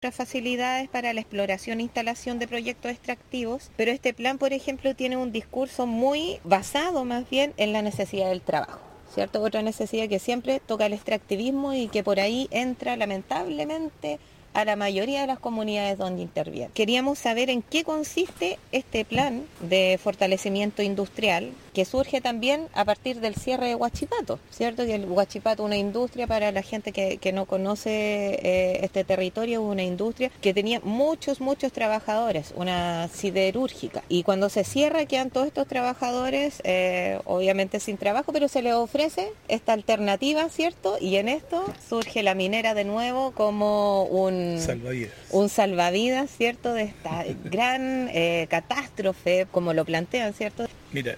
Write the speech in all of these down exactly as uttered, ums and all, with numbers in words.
facilidades para la exploración e instalación de proyectos extractivos, pero este plan, por ejemplo, tiene un discurso muy basado más bien en la necesidad del trabajo, ¿cierto? Otra necesidad que siempre toca el extractivismo y que por ahí entra lamentablemente a la mayoría de las comunidades donde interviene. Queríamos saber en qué consiste este plan de fortalecimiento industrial que surge también a partir del cierre de Huachipato, ¿cierto? Que el Huachipato es una industria, para la gente que, que no conoce eh, este territorio, es una industria que tenía muchos, muchos trabajadores, una siderúrgica. Y cuando se cierra quedan todos estos trabajadores, eh, obviamente sin trabajo, pero se les ofrece esta alternativa, ¿cierto? Y en esto surge la minera de nuevo como un Salvavidas. Un salvavidas, ¿cierto? De esta gran eh, catástrofe, como lo plantean, ¿cierto? Mira,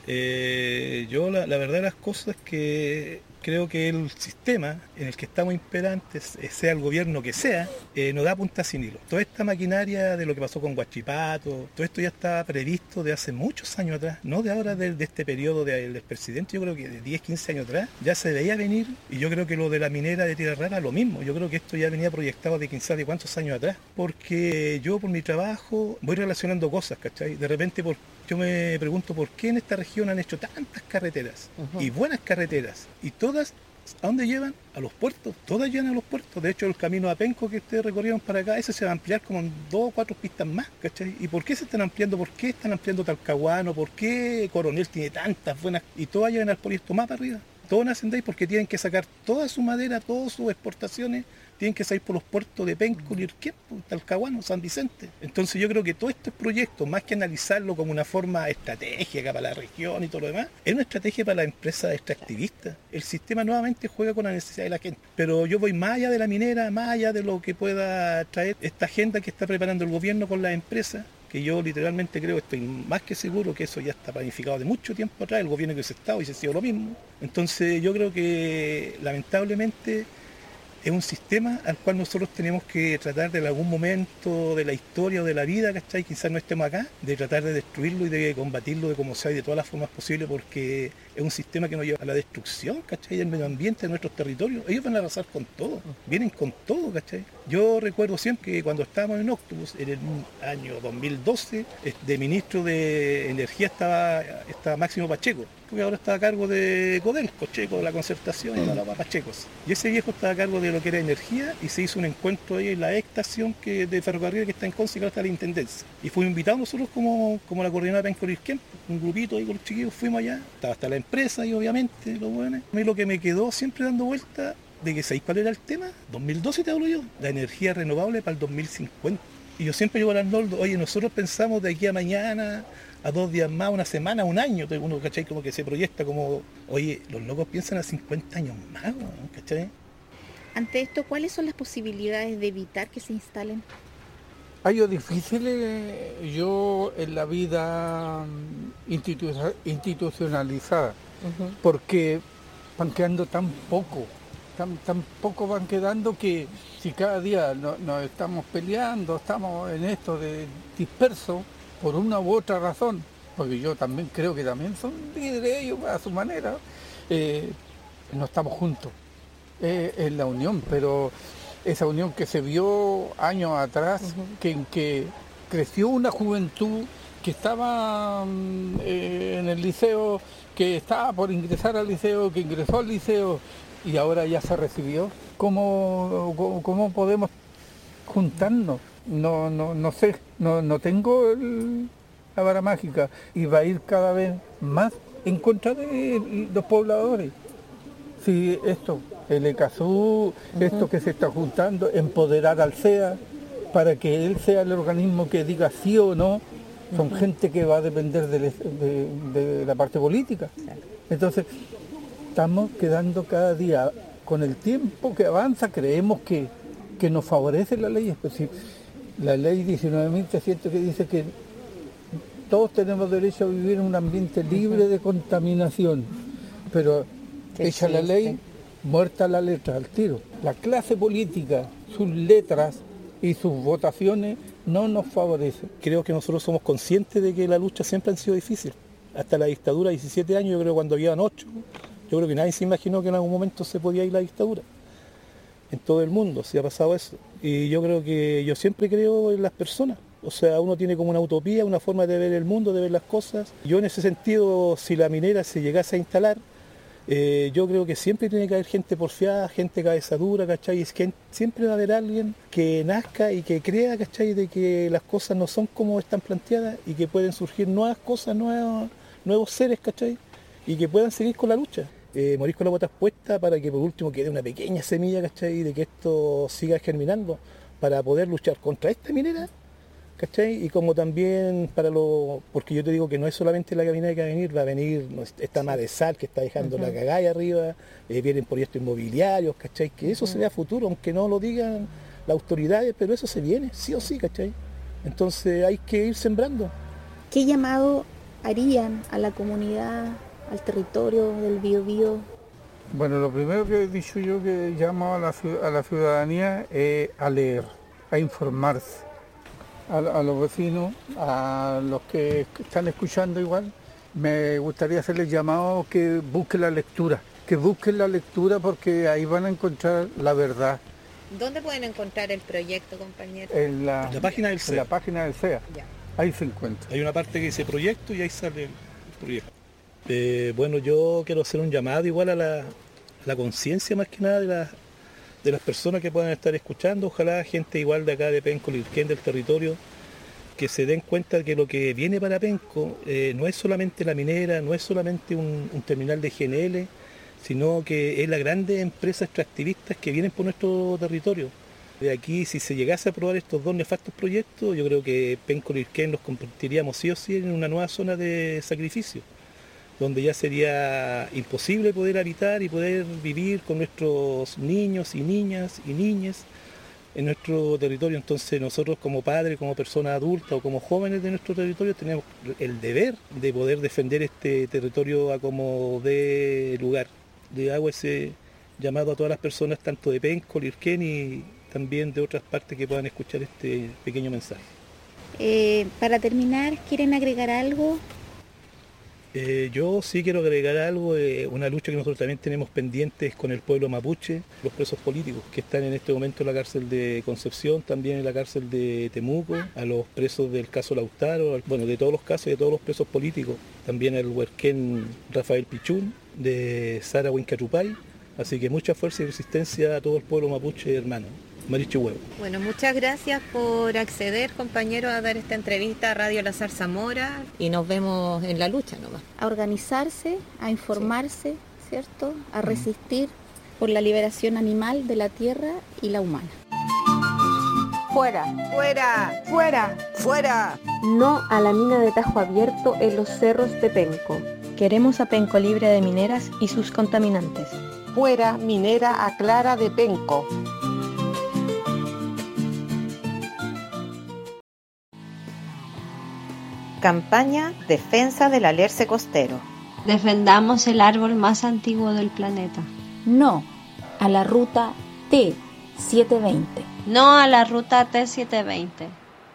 eh, yo la, la verdad de las cosas es que creo que el sistema en el que estamos imperantes, sea el gobierno que sea, eh, nos da punta sin hilo. Toda esta maquinaria de lo que pasó con Huachipato, todo esto ya estaba previsto de hace muchos años atrás, no de ahora de, de este periodo de, del presidente, yo creo que de diez, quince años atrás, ya se veía venir, y yo creo que lo de la minera de Tierra Rara, lo mismo, yo creo que esto ya venía proyectado de quince de cuántos años atrás, porque yo por mi trabajo voy relacionando cosas, ¿cachai? De repente por yo me pregunto por qué en esta región han hecho tantas carreteras, uh-huh. y buenas carreteras, y todas, ¿a dónde llevan? A los puertos, todas llevan a los puertos. De hecho, el camino a Penco que ustedes recorrieron para acá, ese se va a ampliar como en dos o cuatro pistas más, ¿cachai? ¿Y por qué se están ampliando? ¿Por qué están ampliando Talcahuano? ¿Por qué Coronel tiene tantas buenas? Y todas llevan al poliéster más para arriba. Todos nacen de ahí porque tienen que sacar toda su madera, todas sus exportaciones, tienen que salir por los puertos de Penco, Lirquén, Talcahuano, San Vicente. Entonces yo creo que todos estos proyectos, más que analizarlo como una forma estratégica para la región y todo lo demás, es una estrategia para la empresa extractivista. El sistema nuevamente juega con la necesidad de la gente. Pero yo voy más allá de la minera, más allá de lo que pueda traer esta agenda que está preparando el gobierno con las empresas, que yo literalmente creo, estoy más que seguro que eso ya está planificado de mucho tiempo atrás, el gobierno que hubiese estado y se ha sido lo mismo. Entonces yo creo que lamentablemente es un sistema al cual nosotros tenemos que tratar de en algún momento de la historia o de la vida, ¿cachai? Quizás no estemos acá, de tratar de destruirlo y de combatirlo de como sea y de todas las formas posibles, porque es un sistema que nos lleva a la destrucción, ¿cachai? Del medio ambiente de nuestros territorios. Ellos van a arrasar con todo, vienen con todo, ¿cachai? Yo recuerdo siempre que cuando estábamos en Octopus, en el año dos mil doce, de ministro de Energía estaba, estaba Máximo Pacheco, que ahora está a cargo de Codelco, Checo, de la concertación y de la Pachecos. Y ese viejo estaba a cargo de lo que era energía y se hizo un encuentro ahí en la estación que, de ferrocarril que está en Conce, que ahora está la Intendencia. Y fuimos invitados nosotros como, como la coordinadora de Penco Lirquén, un grupito ahí con los chiquillos, fuimos allá, estaba hasta la empresa y obviamente los buenos. A mí lo que me quedó siempre dando vuelta de que ¿sabéis cuál era el tema? dos mil doce te hablo yo, la energía renovable para el dos mil cincuenta. Y yo siempre digo a Arnoldo, oye, nosotros pensamos de aquí a mañana, a dos días más, una semana, un año, uno, ¿cachai? Como que se proyecta como, oye, los locos piensan a cincuenta años más, ¿cachai? Ante esto, ¿cuáles son las posibilidades de evitar que se instalen? Hay lo difícil, yo en la vida institu- institucionalizada, uh-huh. porque van quedando tan poco, tan, tan poco van quedando que si cada día no, nos estamos peleando, estamos en esto de disperso por una u otra razón, porque yo también creo que también son líderes ellos a su manera, eh, no estamos juntos, eh, en la unión, pero esa unión que se vio años atrás, uh-huh. que, que creció una juventud que estaba eh, en el liceo, que estaba por ingresar al liceo, que ingresó al liceo y ahora ya se recibió. ¿Cómo, cómo, cómo podemos juntarnos? No, no, no sé, no, no tengo el, la vara mágica y va a ir cada vez más en contra de los pobladores. Si esto, el ECASU, uh-huh. esto que se está juntando, empoderar al C E A para que él sea el organismo que diga sí o no, son uh-huh. gente que va a depender de, de, de la parte política. Entonces, estamos quedando cada día, con el tiempo que avanza, creemos que, que nos favorece la ley. Pues, si la ley diecinueve mil trescientos que dice que todos tenemos derecho a vivir en un ambiente libre uh-huh. de contaminación, pero sí, hecha sí, la ley, sí. muerta la letra, al tiro. La clase política, sus letras y sus votaciones no nos favorecen. Creo que nosotros somos conscientes de que la lucha siempre ha sido difícil. Hasta la dictadura, diecisiete años, yo creo que cuando habían ocho, yo creo que nadie se imaginó que en algún momento se podía ir la dictadura. en todo el mundo, si ha pasado eso. Y yo creo que yo siempre creo en las personas. O sea, uno tiene como una utopía, una forma de ver el mundo, de ver las cosas. Yo en ese sentido, si la minera se llegase a instalar, eh, yo creo que siempre tiene que haber gente porfiada, gente cabeza dura, ¿cachai? Es que siempre va a haber alguien que nazca y que crea, ¿cachai? De que las cosas no son como están planteadas y que pueden surgir nuevas cosas, nuevos, nuevos seres, ¿cachai? Y que puedan seguir con la lucha. Eh, morir con las botas puestas para que por último quede una pequeña semilla, ¿cachai? De que esto siga germinando para poder luchar contra esta minera, ¿cachai? Y como también para lo... Porque yo te digo que no es solamente la minera que va a venir, va a venir esta mar de sal que está dejando uh-huh. la cagada ahí arriba, eh, vienen proyectos inmobiliarios, ¿cachai? Que eso uh-huh. se ve a futuro, aunque no lo digan las autoridades, pero eso se viene, sí o sí, ¿cachai? Entonces hay que ir sembrando. ¿Qué llamado harían a la comunidad, al territorio del Biobío? Bueno, lo primero que he dicho yo que llamo a la, a la ciudadanía es a leer, a informarse, a, a los vecinos, a los que están escuchando igual. Me gustaría hacerles llamado que busquen la lectura, que busquen la lectura porque ahí van a encontrar la verdad. ¿Dónde pueden encontrar el proyecto, compañero? En la, la página del C E A. En la página del C E A. Ya. Ahí se encuentra. Hay una parte que dice proyecto y ahí sale el proyecto. Eh, bueno, yo quiero hacer un llamado igual a la, la conciencia más que nada de, la, de las personas que puedan estar escuchando, ojalá gente igual de acá de Penco, Lirquén, del territorio, que se den cuenta que lo que viene para Penco eh, no es solamente la minera, no es solamente un, un terminal de G N L, sino que es las grandes empresas extractivistas que vienen por nuestro territorio. De aquí, si se llegase a aprobar estos dos nefastos proyectos, yo creo que Penco, Lirquén los convertiríamos sí o sí en una nueva zona de sacrificio, donde ya sería imposible poder habitar y poder vivir con nuestros niños y niñas y niñas en nuestro territorio. Entonces nosotros como padres, como personas adultas o como jóvenes de nuestro territorio tenemos el deber de poder defender este territorio a como dé lugar. Le hago ese llamado a todas las personas, tanto de Penco, Lirquén y también de otras partes que puedan escuchar este pequeño mensaje. Eh, para terminar, ¿quieren agregar algo? Eh, yo sí quiero agregar algo, eh, una lucha que nosotros también tenemos pendientes con el pueblo mapuche, los presos políticos que están en este momento en la cárcel de Concepción, también en la cárcel de Temuco, a los presos del caso Lautaro, bueno, de todos los casos y de todos los presos políticos, también al huerquén Rafael Pichún, de Sara Huincachupay, así que mucha fuerza y resistencia a todo el pueblo mapuche hermano. Marichu Huevo. Bueno, muchas gracias por acceder, compañero, a dar esta entrevista a Radio La Zarzamora y nos vemos en la lucha nomás. A organizarse, a informarse, sí. ¿Cierto? A resistir por la liberación animal de la tierra y la humana. Fuera, fuera, fuera, fuera. No a la mina de Tajo Abierto en los cerros de Penco. Queremos a Penco libre de mineras y sus contaminantes. Fuera minera a Clara de Penco. Campaña Defensa del Alerce Costero. Defendamos el árbol más antiguo del planeta. No a la ruta T setecientos veinte. No a la ruta T setecientos veinte.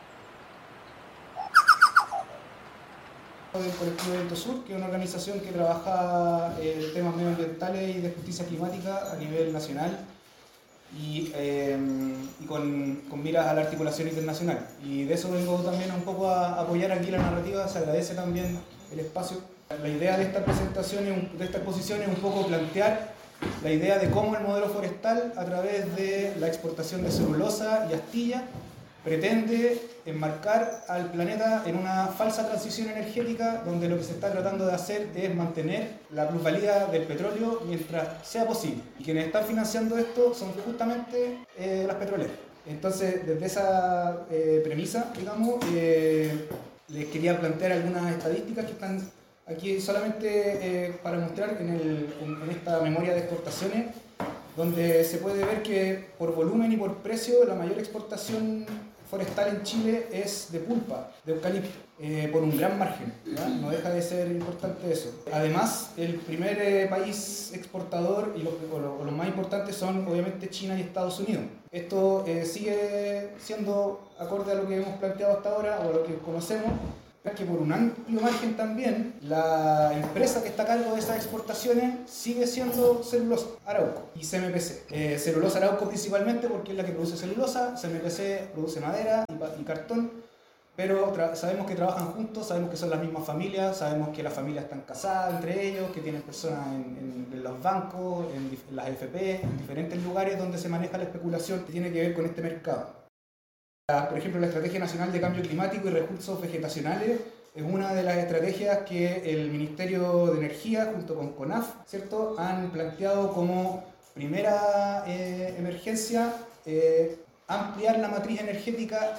Del Colectivo Viento Sur, que es una organización que trabaja en temas medioambientales y de justicia climática a nivel nacional y, eh, y con, con miras a la articulación internacional. Y de eso vengo también un poco a apoyar aquí la narrativa, se agradece también el espacio. La idea de esta presentación, de esta exposición es un poco plantear la idea de cómo el modelo forestal, a través de la exportación de celulosa y astilla, pretende enmarcar al planeta en una falsa transición energética donde lo que se está tratando de hacer es mantener la plusvalía del petróleo mientras sea posible. Y quienes están financiando esto son justamente eh, las petroleras. Entonces, desde esa eh, premisa, digamos, eh, les quería plantear algunas estadísticas que están aquí solamente eh, para mostrar en, el, en, en esta memoria de exportaciones, donde se puede ver que por volumen y por precio la mayor exportación forestal en Chile es de pulpa, de eucalipto, eh, por un gran margen, ¿ya? No deja de ser importante eso. Además, el primer eh, país exportador y los, o los, o los más importantes son obviamente China y Estados Unidos. Esto eh, sigue siendo acorde a lo que hemos planteado hasta ahora o a lo que conocemos, que por un amplio margen también la empresa que está a cargo de esas exportaciones sigue siendo Celulosa Arauco y C M P C. Eh, celulosa Arauco principalmente porque es la que produce celulosa, C M P C produce madera y, y cartón, pero sabemos que trabajan juntos, sabemos que son las mismas familias, sabemos que las familias están casadas entre ellos, que tienen personas en, en, en los bancos, en, en las A F P, en diferentes lugares donde se maneja la especulación que tiene que ver con este mercado. Por ejemplo, la Estrategia Nacional de Cambio Climático y Recursos Vegetacionales es una de las estrategias que el Ministerio de Energía junto con CONAF, ¿cierto?, han planteado como primera eh, emergencia eh, ampliar la matriz energética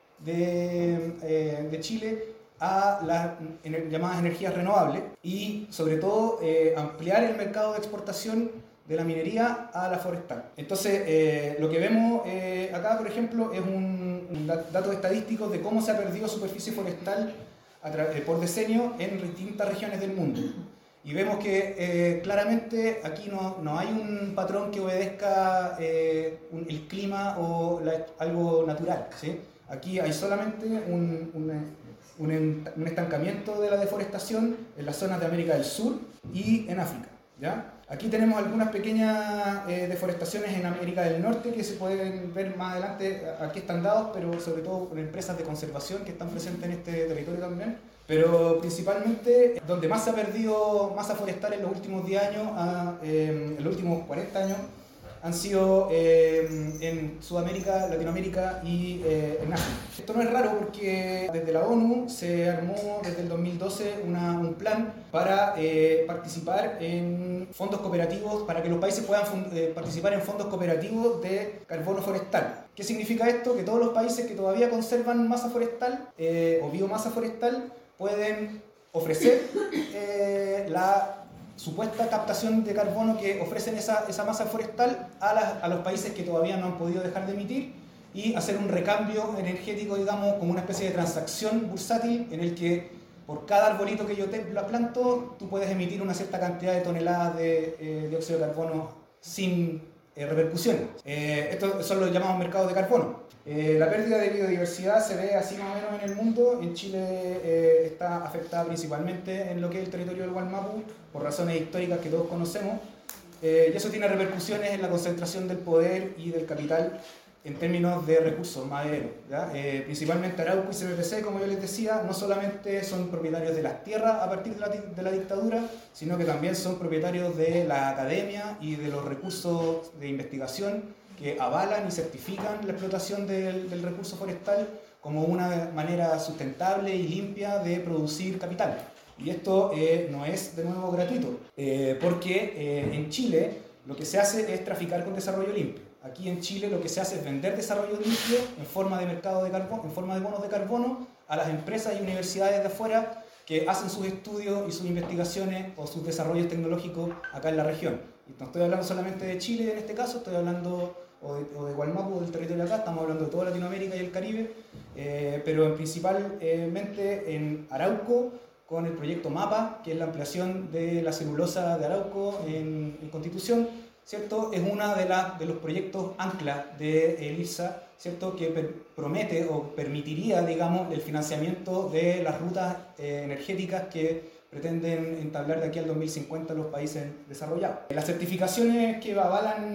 de, eh, de Chile a las ener- llamadas energías renovables y sobre todo eh, ampliar el mercado de exportación de la minería a la forestal. Entonces, eh, lo que vemos eh, acá, por ejemplo, es un, un dato estadístico de cómo se ha perdido superficie forestal a tra- eh, por decenio en distintas regiones del mundo. Y vemos que eh, claramente aquí no, no hay un patrón que obedezca eh, un, el clima o la, algo natural, ¿sí? Aquí hay solamente un, un, un, un estancamiento de la deforestación en las zonas de América del Sur y en África, ¿ya? Aquí tenemos algunas pequeñas eh, deforestaciones en América del Norte que se pueden ver más adelante, aquí están dados, pero sobre todo por empresas de conservación que están presentes en este territorio también. Pero principalmente donde más se ha perdido masa forestal en los últimos diez años, a, eh, en los últimos cuarenta años, han sido eh, en Sudamérica, Latinoamérica y eh, en África. Esto no es raro porque desde la ONU se armó desde el dos mil doce una, un plan para eh, participar en fondos cooperativos, para que los países puedan eh, participar en fondos cooperativos de carbono forestal. ¿Qué significa esto? Que todos los países que todavía conservan masa forestal eh, o biomasa forestal pueden ofrecer eh, la supuesta captación de carbono que ofrecen esa, esa masa forestal a, la, a los países que todavía no han podido dejar de emitir y hacer un recambio energético, digamos, como una especie de transacción bursátil en el que por cada arbolito que yo te la planto, tú puedes emitir una cierta cantidad de toneladas de eh, dióxido de carbono sin eh, repercusiones. Eh, esto son los llamados mercados de carbono. Eh, la pérdida de biodiversidad se ve así más o menos en el mundo. En Chile eh, está afectada principalmente en lo que es el territorio del Gualmapu, por razones históricas que todos conocemos, eh, y eso tiene repercusiones en la concentración del poder y del capital en términos de recursos madereros, ¿ya? Eh, principalmente Arauco y C M P C, como yo les decía, no solamente son propietarios de las tierras a partir de la, de la dictadura, sino que también son propietarios de la academia y de los recursos de investigación que avalan y certifican la explotación del, del recurso forestal como una manera sustentable y limpia de producir capital. Y esto eh, no es, de nuevo, gratuito, eh, porque eh, en Chile lo que se hace es traficar con desarrollo limpio. Aquí en Chile lo que se hace es vender desarrollo limpio en forma de mercado de carbono, en forma de bonos de carbono a las empresas y universidades de afuera que hacen sus estudios y sus investigaciones o sus desarrollos tecnológicos acá en la región. Y no estoy hablando solamente de Chile en este caso, estoy hablando o de, o de Gualmapu, del territorio de acá, estamos hablando de toda Latinoamérica y el Caribe, eh, pero en principalmente en Arauco, con el proyecto MAPA, que es la ampliación de la celulosa de Arauco en, en Constitución, ¿cierto? Es uno de, la, de los proyectos ancla de el I R S A, ¿cierto? Que per, promete o permitiría, digamos, el financiamiento de las rutas eh, energéticas que pretenden entablar de aquí al dos mil cincuenta los países desarrollados. Las certificaciones que avalan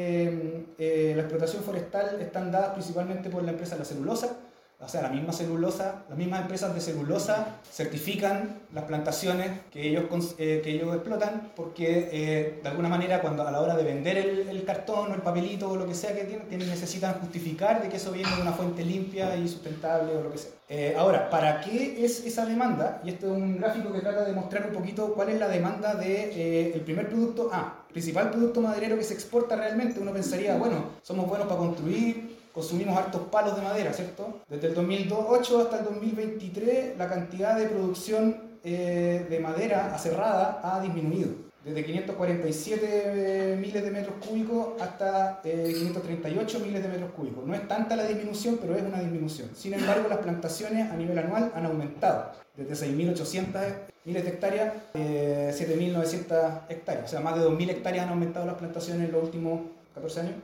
eh, eh, la explotación forestal están dadas principalmente por la empresa de la celulosa. O sea, la misma celulosa, las mismas empresas de celulosa certifican las plantaciones que ellos, eh, que ellos explotan porque eh, de alguna manera cuando a la hora de vender el, el cartón o el papelito o lo que sea que tienen, tienen necesitan justificar de que eso viene de una fuente limpia y sustentable o lo que sea. Eh, ahora, ¿para qué es esa demanda? Y esto es un gráfico que trata de mostrar un poquito cuál es la demanda del de, eh, primer producto, ah, principal producto maderero que se exporta realmente. Uno pensaría, bueno, somos buenos para construir, consumimos hartos palos de madera, ¿cierto? Desde el dos mil ocho hasta el dos mil veintitrés la cantidad de producción eh, de madera aserrada ha disminuido. Desde quinientos cuarenta y siete miles de metros cúbicos hasta eh, quinientos treinta y ocho miles de metros cúbicos. No es tanta la disminución, pero es una disminución. Sin embargo, las plantaciones a nivel anual han aumentado. Desde seis mil ochocientos miles de hectáreas, eh, siete mil novecientas hectáreas. O sea, más de dos mil hectáreas han aumentado las plantaciones en los últimos catorce años.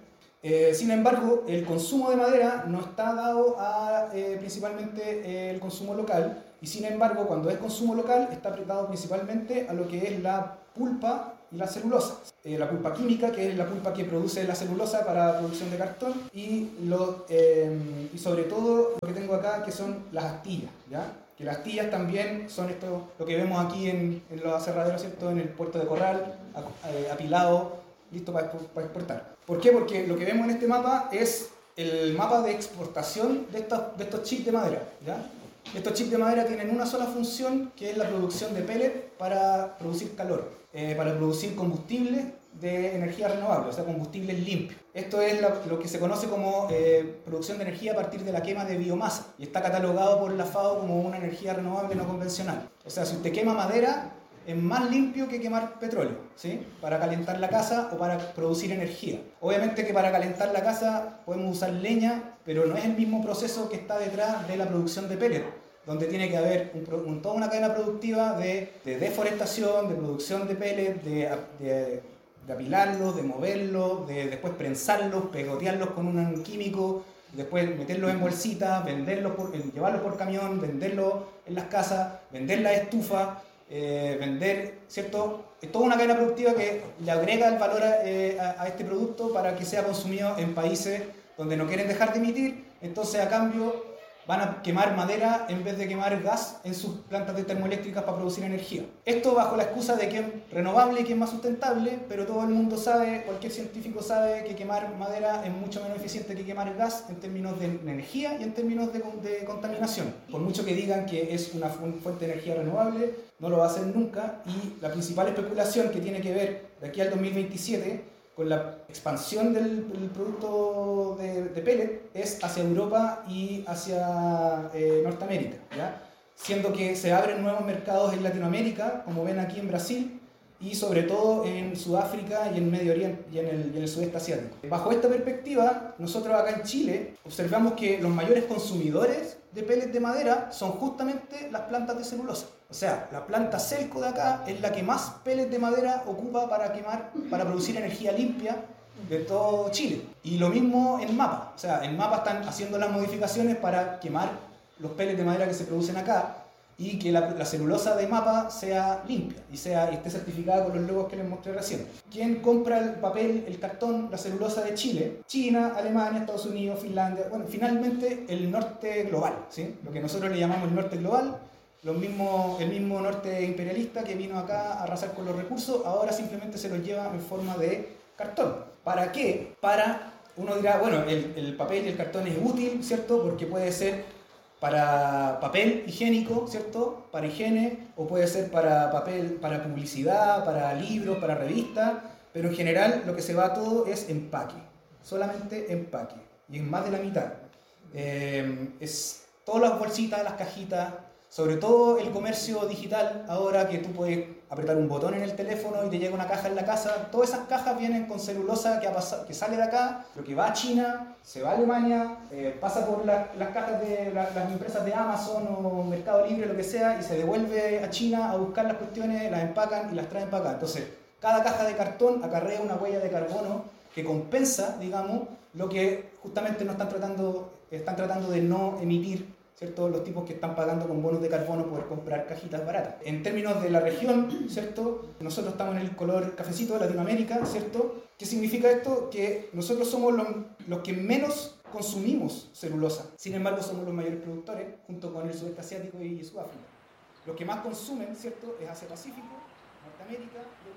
Eh, sin embargo, el consumo de madera no está dado a eh, principalmente eh, el consumo local, y sin embargo, cuando es consumo local, está dado principalmente a lo que es la pulpa y la celulosa. Eh, la pulpa química, que es la pulpa que produce la celulosa para la producción de cartón, y, lo, eh, y sobre todo lo que tengo acá, que son las astillas, ¿ya? Que las astillas también son esto, lo que vemos aquí en, en los aserraderos, ¿cierto? En el puerto de Corral, apilado, listo para, para exportar. ¿Por qué? Porque lo que vemos en este mapa es el mapa de exportación de estos, de estos chips de madera, ¿ya? Estos chips de madera tienen una sola función, que es la producción de pellet para producir calor, eh, para producir combustibles de energía renovable, o sea, combustibles limpios. Esto es la, lo que se conoce como eh, producción de energía a partir de la quema de biomasa, y está catalogado por la FAO como una energía renovable no convencional. O sea, si usted quema madera, es más limpio que quemar petróleo, ¿sí? Para calentar la casa o para producir energía. Obviamente que para calentar la casa podemos usar leña, pero no es el mismo proceso que está detrás de la producción de pellet, donde tiene que haber un, un, toda una cadena productiva de, de deforestación, de producción de pellet, de, de, de apilarlos, de moverlos, de después prensarlos, pegotearlos con un químico, después meterlos en bolsitas, venderlos por, llevarlos por camión, venderlos en las casas, vender las estufas, Eh, vender, ¿cierto? Es toda una cadena productiva que le agrega el valor a, eh, a, a este producto para que sea consumido en países donde no quieren dejar de emitir. Entonces, a cambio, van a quemar madera en vez de quemar gas en sus plantas de termoeléctricas para producir energía. Esto bajo la excusa de que es renovable y que es más sustentable, pero todo el mundo sabe, cualquier científico sabe que quemar madera es mucho menos eficiente que quemar gas en términos de energía y en términos de, de contaminación. Por mucho que digan que es una fuente de energía renovable, no lo va a hacer nunca, y la principal especulación que tiene que ver de aquí al dos mil veintisiete con la expansión del, del producto de, de pellet es hacia Europa y hacia eh, Norteamérica, ¿ya? Siendo que se abren nuevos mercados en Latinoamérica, como ven aquí en Brasil, y sobre todo en Sudáfrica y en Medio Oriente y en el, y en el sudeste asiático. Bajo esta perspectiva, nosotros acá en Chile observamos que los mayores consumidores de pellet de madera son justamente las plantas de celulosa. O sea, la planta Celco de acá es la que más pellet de madera ocupa para quemar, para producir energía limpia de todo Chile. Y lo mismo en MAPA. O sea, en MAPA están haciendo las modificaciones para quemar los pellets de madera que se producen acá y que la, la celulosa de MAPA sea limpia y, sea, y esté certificada con los logos que les mostré recién. ¿Quién compra el papel, el cartón, la celulosa de Chile? China, Alemania, Estados Unidos, Finlandia, bueno, finalmente el norte global, ¿sí? Lo que nosotros le llamamos el norte global, lo mismo, el mismo norte imperialista que vino acá a arrasar con los recursos, ahora simplemente se los lleva en forma de cartón. ¿Para qué? Para, uno dirá, bueno, el, el papel y el cartón es útil, ¿cierto? Porque puede ser para papel higiénico, ¿cierto? Para higiene, o puede ser para papel, para publicidad, para libros, para revistas, pero en general lo que se va todo es empaque, solamente empaque, y es más de la mitad. Eh, es todas las bolsitas, las cajitas, sobre todo el comercio digital, ahora que tú puedes apretar un botón en el teléfono y te llega una caja en la casa, todas esas cajas vienen con celulosa que, ha pasado, que sale de acá, lo que va a China, se va a Alemania, eh, pasa por la, las cajas de la, las empresas de Amazon o Mercado Libre, lo que sea, y se devuelve a China a buscar las cuestiones, las empacan y las traen para acá. Entonces, cada caja de cartón acarrea una huella de carbono que compensa, digamos, lo que justamente no están tratando, están tratando de no emitir, ¿cierto? Los tipos que están pagando con bonos de carbono por comprar cajitas baratas. En términos de la región, ¿cierto? Nosotros estamos en el color cafecito de Latinoamérica, ¿cierto? ¿Qué significa esto? Que nosotros somos los, los que menos consumimos celulosa. Sin embargo, somos los mayores productores, junto con el sudeste asiático y Sudáfrica. Los que más consumen, ¿cierto? Es Asia Pacífico, Norteamérica.